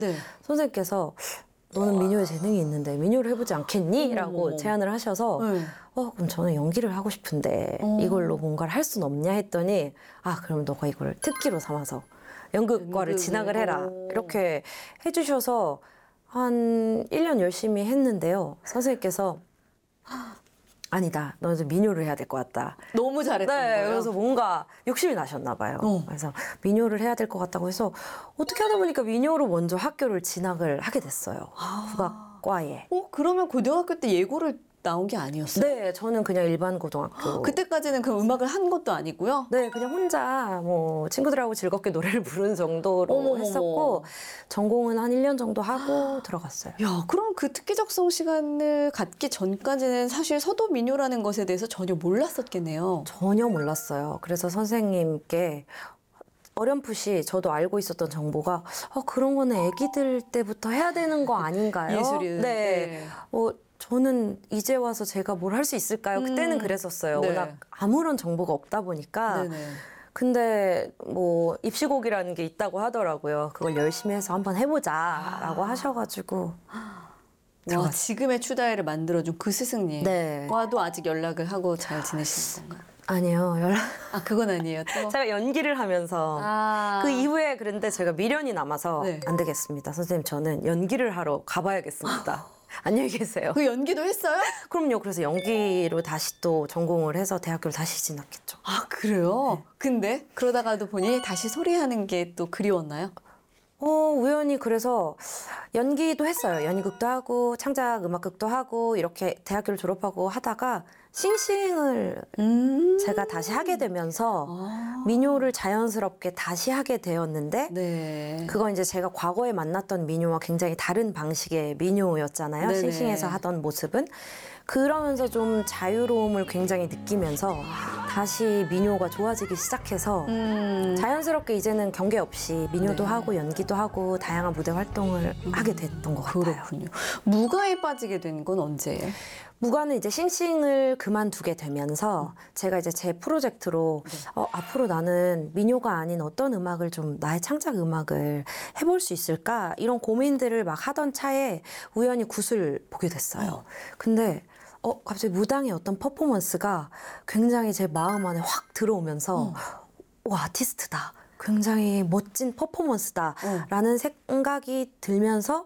네. 선생님께서 너는 민요에 재능이 있는데 민요를 해보지 않겠니? 라고 제안을 하셔서 네. 그럼 저는 연기를 하고 싶은데 이걸로 뭔가를 할 순 없냐 했더니 그럼 너가 이걸 특기로 삼아서 연극과를 진학을 해라. 이렇게 해주셔서 한 1년 열심히 했는데요. 선생님께서 아니다. 너 이제 민요를 해야 될 것 같다. 너무 잘했던 네, 거예요. 그래서 뭔가 욕심이 나셨나 봐요. 그래서 민요를 해야 될 것 같다고 해서 어떻게 하다 보니까 민요로 먼저 학교를 진학을 하게 됐어요. 국악과에. 그러면 고등학교 때 예고를 나온 게 아니었어요? 네, 저는 그냥 일반 고등학교. 그때까지는 그 음악을 한 것도 아니고요? 네, 그냥 혼자 뭐 친구들하고 즐겁게 노래를 부르는 정도로 했었고 전공은 한 1년 정도 하고 들어갔어요. 야, 그럼 그 특기적성 시간을 갖기 전까지는 사실 서도 민요라는 것에 대해서 전혀 몰랐었겠네요. 전혀 몰랐어요. 그래서 선생님께 어렴풋이 저도 알고 있었던 정보가 그런 거는 아기들 때부터 해야 되는 거 아닌가요? 예술은. 네. 저는 이제 와서 제가 뭘 할 수 있을까요? 그때는 그랬었어요. 네. 워낙 아무런 정보가 없다 보니까. 네네. 근데 뭐 입시곡이라는 게 있다고 하더라고요. 그걸 열심히 해서 한번 해보자라고 하셔가지고. 와, 지금의 추다이를 만들어준 그 스승님과도 네. 아직 연락을 하고 잘 지내시는 건가요? 아니요, 그건 아니에요. 또. 제가 연기를 하면서 그 이후에 그런데 제가 미련이 남아서 네. 안 되겠습니다. 선생님, 저는 연기를 하러 가봐야겠습니다. 안녕히 계세요. 그 연기도 했어요? 그럼요. 그래서 연기로 다시 또 전공을 해서 대학교를 다시 진학했죠. 그래요? 네. 근데 그러다가도 보니 다시 소리하는 게 또 그리웠나요? 우연히 그래서 연기도 했어요. 연희극도 하고 창작 음악극도 하고 이렇게 대학교를 졸업하고 하다가 싱싱을 제가 다시 하게 되면서 민요를 자연스럽게 다시 하게 되었는데 네. 그건 이제 제가 과거에 만났던 민요와 굉장히 다른 방식의 민요였잖아요. 네네. 싱싱에서 하던 모습은. 그러면서 좀 자유로움을 굉장히 느끼면서 다시 민요가 좋아지기 시작해서 자연스럽게 이제는 경계 없이 민요도 네. 하고 연기도 하고 다양한 무대 활동을 하게 됐던 것 같아요. 그렇군요. 무가에 빠지게 된 건 언제예요? 무가는 이제 싱싱을 그만두게 되면서 제가 이제 제 프로젝트로 앞으로 나는 민요가 아닌 어떤 음악을 좀 나의 창작 음악을 해볼 수 있을까 이런 고민들을 막 하던 차에 우연히 굿을 보게 됐어요. 근데 갑자기 무당의 어떤 퍼포먼스가 굉장히 제 마음 안에 확 들어오면서 아티스트다. 굉장히 멋진 퍼포먼스다라는 생각이 들면서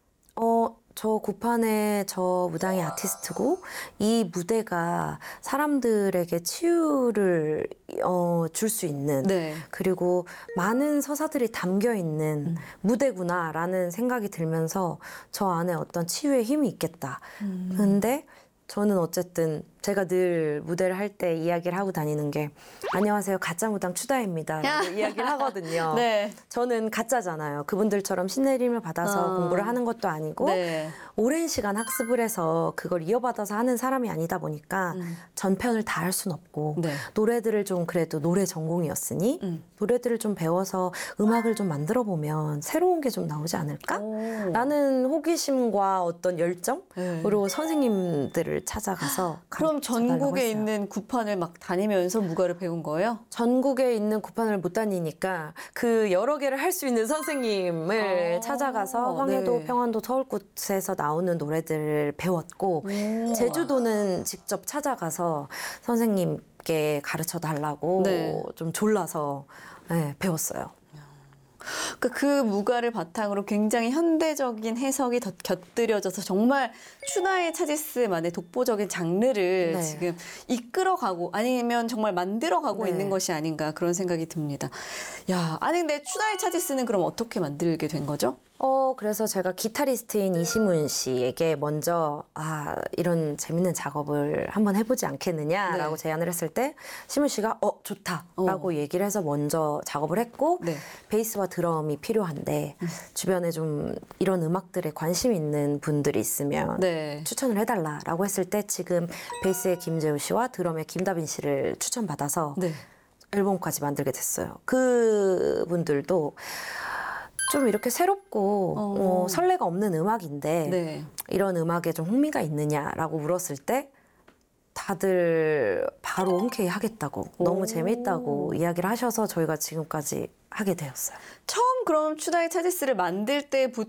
저 구판의 저 무당이 아티스트고 이 무대가 사람들에게 치유를 줄 수 있는 네. 그리고 많은 서사들이 담겨 있는 무대구나라는 생각이 들면서 저 안에 어떤 치유의 힘이 있겠다. 근데 저는 어쨌든 제가 늘 무대를 할 때 이야기를 하고 다니는 게 안녕하세요, 가짜 무당 추다입니다 라고 이야기를 하거든요. 네. 저는 가짜잖아요. 그분들처럼 신의 힘을 받아서 공부를 하는 것도 아니고 네. 오랜 시간 학습을 해서 그걸 이어받아서 하는 사람이 아니다 보니까 전편을 다 할 순 없고 네. 노래들을 좀 그래도 노래 전공이었으니 노래들을 좀 배워서 음악을 좀 만들어 보면 새로운 게 좀 나오지 않을까? 라는 호기심과 어떤 열정으로 선생님들을 찾아가서 그럼 전국에 가르쳐달라고 했어요. 있는 구판을 막 다니면서 무가를 배운 거예요? 전국에 있는 구판을 못 다니니까 그 여러 개를 할 수 있는 선생님을 찾아가서 황해도, 네. 평안도, 서울꽃에서 나오는 노래들을 배웠고 제주도는 직접 찾아가서 선생님께 가르쳐 달라고 네. 좀 졸라서 배웠어요. 그 무가를 바탕으로 굉장히 현대적인 해석이 곁들여져서 정말 추나의 차지스만의 독보적인 장르를 네. 지금 이끌어가고 아니면 정말 만들어가고 네. 있는 것이 아닌가 그런 생각이 듭니다. 야, 아니 근데 추나의 차지스는 그럼 어떻게 만들게 된 거죠? 그래서 제가 기타리스트인 이시문 씨에게 먼저 이런 재밌는 작업을 한번 해보지 않겠느냐라고 네. 제안을 했을 때 시문 씨가 좋다라고 얘기를 해서 먼저 작업을 했고 네. 베이스와 드럼이 필요한데 주변에 좀 이런 음악들에 관심 있는 분들이 있으면 네. 추천을 해달라라고 했을 때 지금 베이스의 김재우 씨와 드럼의 김다빈 씨를 추천받아서 네. 앨범까지 만들게 됐어요. 그분들도 좀 이렇게 새롭고 설레가 없는 음악인데 네. 이런 음악에 좀 흥미가 있느냐라고 물었을 때 다들 바로 흔쾌히 하겠다고 너무 재밌다고 이야기를 하셔서 저희가 지금까지 하게 되었어요. 처음 그럼 추나의 차지스를 만들 때부터